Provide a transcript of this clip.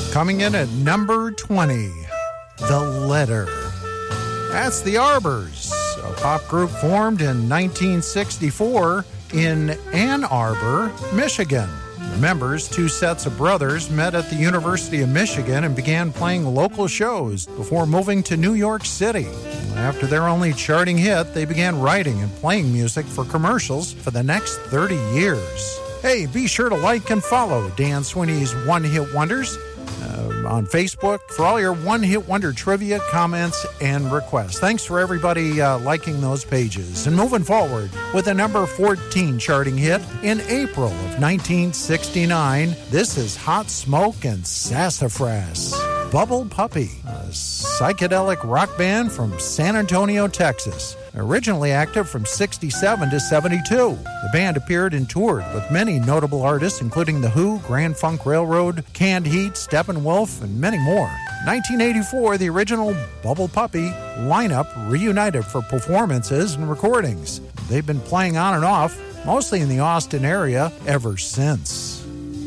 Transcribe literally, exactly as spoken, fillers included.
Coming in at number twenty, The Letter. That's the Arbors, a pop group formed in nineteen sixty-four in Ann Arbor, Michigan. The members, two sets of brothers, met at the University of Michigan and began playing local shows before moving to New York City. After their only charting hit, they began writing and playing music for commercials for the next thirty years. Hey, be sure to like and follow Dan Sweeney's One Hit Wonders uh, on Facebook for all your One Hit Wonder trivia, comments, and requests. Thanks for everybody uh, liking those pages. And moving forward with a number fourteen charting hit in April of nineteen sixty-nine, this is Hot Smoke and Sassafras. Bubble Puppy, a psychedelic rock band from San Antonio, Texas. Originally active from sixty-seven to seventy-two. The band appeared and toured with many notable artists, including The Who, Grand Funk Railroad, Canned Heat, Steppenwolf, and many more. nineteen eighty-four, the original Bubble Puppy lineup reunited for performances and recordings. They've been playing on and off, mostly in the Austin area, ever since.